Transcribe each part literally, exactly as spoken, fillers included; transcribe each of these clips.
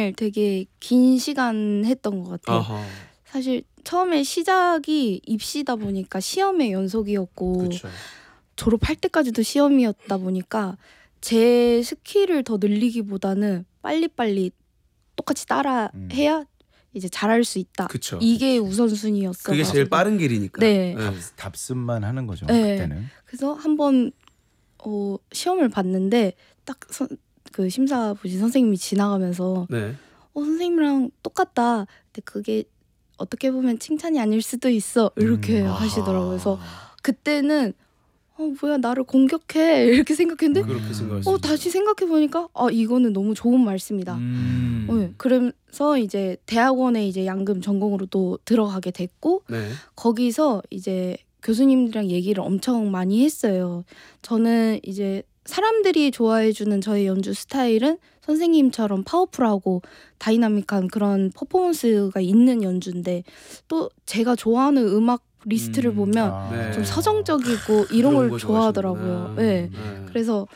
정말 되게 긴 시간 했던 것 같아요. 아하. 사실 처음에 시작이 입시다 보니까 시험의 연속이었고 그쵸. 졸업할 때까지도 시험이었다 보니까 제 스킬을 더 늘리기보다는 빨리빨리 똑같이 따라 음. 해야 이제 잘할 수 있다. 그쵸. 이게 우선순위였어. 그게 제일 빠른 길이니까. 네. 네. 답습만 하는 거죠. 네. 그때는. 그래서 한번 어, 시험을 봤는데 딱 그 심사 보신 선생님이 지나가면서 네. 어, 선생님이랑 똑같다. 근데 그게 어떻게 보면 칭찬이 아닐 수도 있어. 이렇게 음. 하시더라고요. 그래서 그때는 어 뭐야 나를 공격해 이렇게 생각했는데 그렇게 생각할 수 어 있죠. 다시 생각해 보니까 아 이거는 너무 좋은 말씀이다. 음. 네, 그래서 이제 대학원에 이제 양금 전공으로 또 들어가게 됐고 네. 거기서 이제 교수님들이랑 얘기를 엄청 많이 했어요. 저는 이제 사람들이 좋아해주는 저의 연주 스타일은 선생님처럼 파워풀하고 다이나믹한 그런 퍼포먼스가 있는 연주인데 또 제가 좋아하는 음악 리스트를 음. 보면 아. 네. 좀 서정적이고 이런 그런 걸 거 좋아하더라고요. 좋아하시는구나. 네. 네. 그래서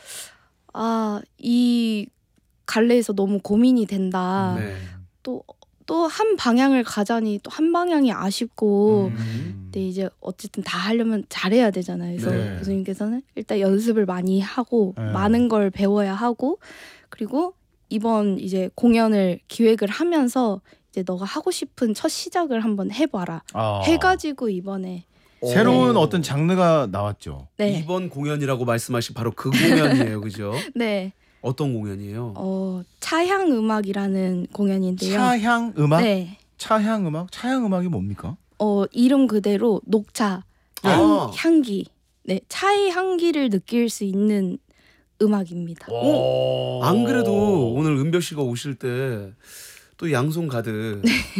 아, 이 갈래에서 너무 고민이 된다. 네. 또 또 한 방향을 가자니 또 한 방향이 아쉽고 음. 근데 이제 어쨌든 다 하려면 잘해야 되잖아요. 그래서 네. 교수님께서는 일단 연습을 많이 하고 네. 많은 걸 배워야 하고 그리고 이번 이제 공연을 기획을 하면서 이제 너가 하고 싶은 첫 시작을 한번 해봐라. 아. 해가지고 이번에 새로운 오. 어떤 장르가 나왔죠. 네, 이번 공연이라고 말씀하신 바로 그 공연이에요. 그죠? 네, 어떤 공연이에요? 어 차향 음악이라는 공연인데요. 차향 음악? 네, 차향 음악? 차향 음악이 뭡니까? 어 이름 그대로 녹차 향, 아. 향기, 네 차의 향기를 느낄 수 있는 음악입니다. 오. 안 그래도 오늘 은별 씨가 오실 때 또 양손 가득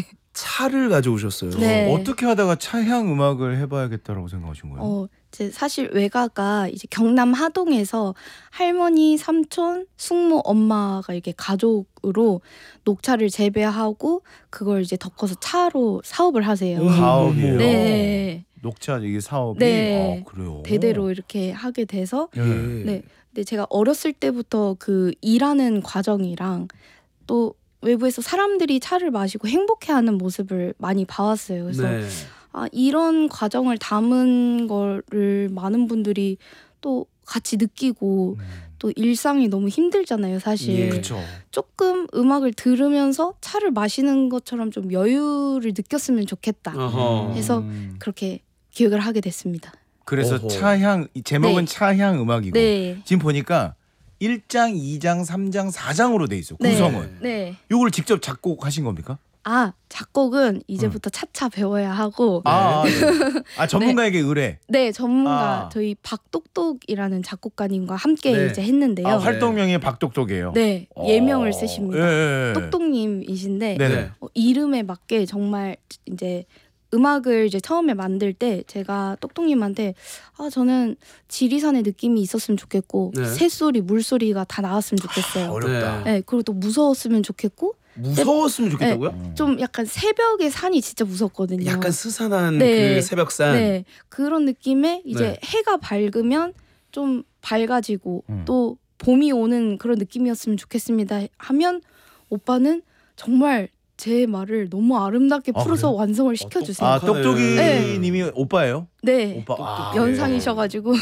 차를 가져오셨어요. 네. 어떻게 하다가 차향 음악을 해봐야겠다라고 생각하신 거예요? 어, 제 사실 외가가 이제 경남 하동에서 할머니, 삼촌, 숙모, 엄마가 이렇게 가족으로 녹차를 재배하고 그걸 이제 덮어서 차로 사업을 하세요. 오. 사업이에요. 네, 녹차 이게 사업이 네. 아, 그래요. 대대로 이렇게 하게 돼서 예. 네. 근데 제가 어렸을 때부터 그 일하는 과정이랑 또 외부에서 사람들이 차를 마시고 행복해하는 모습을 많이 봐왔어요. 그래서 네. 아, 이런 과정을 담은 거를 많은 분들이 또 같이 느끼고 음. 또 일상이 너무 힘들잖아요, 사실. 예. 그렇죠. 조금 음악을 들으면서 차를 마시는 것처럼 좀 여유를 느꼈으면 좋겠다. 어허. 해서 음. 그렇게 기획을 하게 됐습니다. 그래서 어허. 차향 이 제목은 네. 차향 음악이고 네. 지금 보니까 일 장, 이 장, 삼 장, 사 장으로 돼 있어. 네. 구성은. 네. 이걸 직접 작곡하신 겁니까? 아, 작곡은 이제부터 차차 배워야 하고 아, 네. 아 전문가에게 의뢰. 네, 전문가 아. 저희 박똑똑이라는 작곡가님과 함께 네. 이제 했는데요. 아, 활동명이 박똑똑이에요. 네, 어. 예명을 쓰십니다. 예, 예, 예. 똑똑님이신데 네네. 네. 어, 이름에 맞게 정말 이제 음악을 이제 처음에 만들 때 제가 똑똑님한테 아 저는 지리산의 느낌이 있었으면 좋겠고 네. 새소리, 물소리가 다 나왔으면 좋겠어요. 어렵다. 네, 그리고 또 무서웠으면 좋겠고 무서웠으면 좋겠다고요? 음. 좀 약간 새벽의 산이 진짜 무섭거든요. 약간 스산한 네. 그 새벽산. 네, 그런 느낌에 이제 네. 해가 밝으면 좀 밝아지고 음. 또 봄이 오는 그런 느낌이었으면 좋겠습니다 하면 오빠는 정말 제 말을 너무 아름답게 아, 풀어서 그래요? 완성을 시켜주세요. 아, 똑똑하네. 똑똑이님이 오빠예요? 네, 오빠. 아, 연상이셔가지고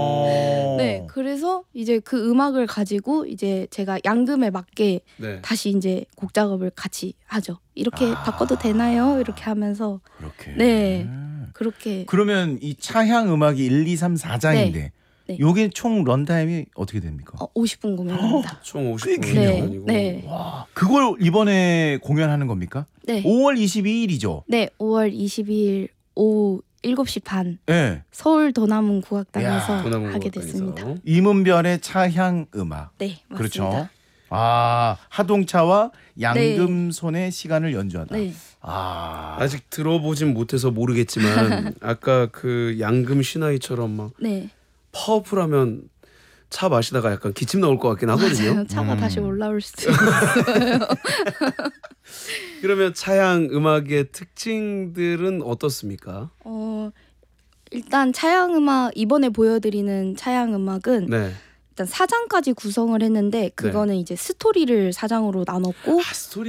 어. 네, 그래서 이제 그 음악을 가지고 이제 제가 양금에 맞게 네. 다시 이제 곡 작업을 같이 하죠. 이렇게 아. 바꿔도 되나요? 이렇게 하면서 그렇게. 네. 그렇게 그러면 이 차향 음악이 일, 이, 삼, 사 장인데 네. 요게 총 런타임이 어떻게 됩니까? 어, 오십 분 공연합니다. 총 오십 분 네, 아니고. 네. 와, 그걸 이번에 공연하는 겁니까? 네. 오월 이십이일이죠. 네, 오월 이십이일 오후 일곱 시 반 네. 서울 도남문 국악당에서 야. 도남문 하게 국악당에서. 됐습니다. 이문별의 차향 음악. 네, 맞습니다. 그렇죠. 아, 하동차와 양금손의 시간을 연주하다. 네. 아, 아직 들어보진 못해서 모르겠지만 아까 그 양금 시나이처럼 막 네. 파워풀하면 차 마시다가 약간 기침 나올 것 같긴 하거든요. 맞아요. 차가 음. 다시 올라올 수도 있어요. 그러면 차양 음악의 특징들은 어떻습니까? 어, 일단 차양 음악 이번에 보여드리는 차양 음악은 네. 일단 사 장까지 구성을 했는데 그거는 이제 스토리를 사 장으로 나눴고 아, 스토리